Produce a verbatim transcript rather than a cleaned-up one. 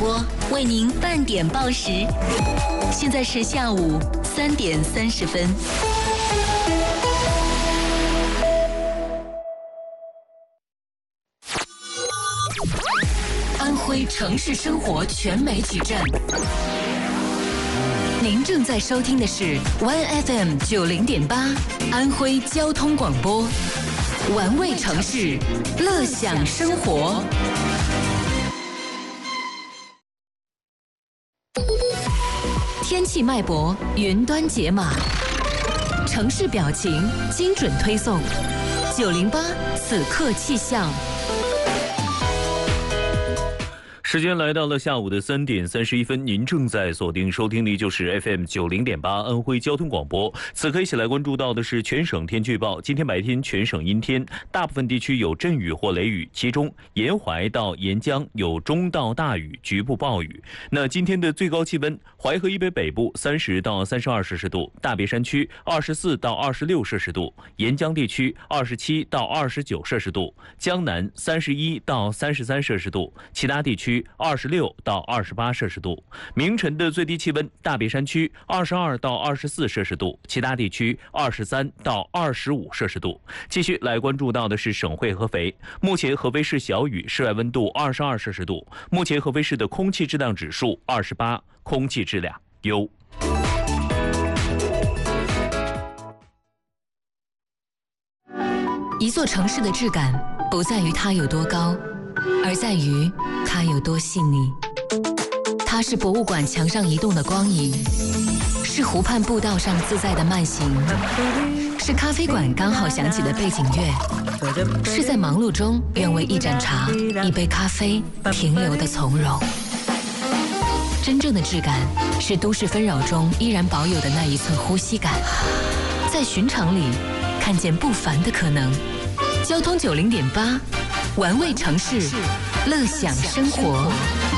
播为您半点报时，现在是下午三点三十分。安徽城市生活全媒体站，您正在收听的是 One F M 九零点八安徽交通广播，玩味城市，乐享生活。天气脉搏，云端解码，城市表情，精准推送。九零八此刻气象。 时间来到了下午的三点三十一分，您正在锁定收听的就是 F M 九零点八安徽交通广播。此刻一起来关注到的是全省天气预报。今天白天全省阴天，大部分地区有阵雨或雷雨，其中沿淮到沿江有中到大雨，局部暴雨。那今天的最高气温，淮河以北北部三十到三十二摄氏度，大别山区二十四到二十六摄氏度，沿江地区二十七到二十九摄氏度，江南三十一到三十三摄氏度，其他地区二十六到二十八摄氏度。明晨的最低气温，大别山区二十二到二十四摄氏度，其他地区二十三到二十五摄氏度。继续来关注到的是省会合肥，目前合肥市小雨，室外温度二十二摄氏度。目前合肥市的空气质量指数二十八，空气质量优。 一座城市的质感不在于它有多高，而在于它有多细腻。它是博物馆墙上移动的光影，是湖畔步道上自在的慢行，是咖啡馆刚好响起的背景乐，是在忙碌中愿为一盏茶、一杯咖啡停留的从容。真正的质感是都市纷扰中依然保有的那一寸呼吸感，在寻常里看见不凡的可能。交通九零点八，玩味城市，乐享生活。